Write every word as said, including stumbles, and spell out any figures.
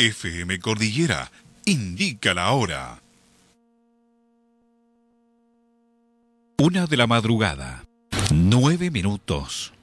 F M Cordillera indica la hora. Una de la madrugada, nueve minutos.